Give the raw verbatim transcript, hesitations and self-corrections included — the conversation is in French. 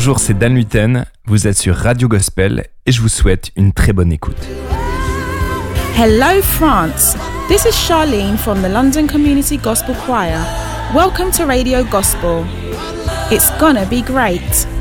Bonjour, c'est Dan Luten, vous êtes sur Radio Gospel et je vous souhaite une très bonne écoute. Hello France, this is Charlene from the London Community Gospel Choir. Welcome to Radio Gospel. It's gonna be great.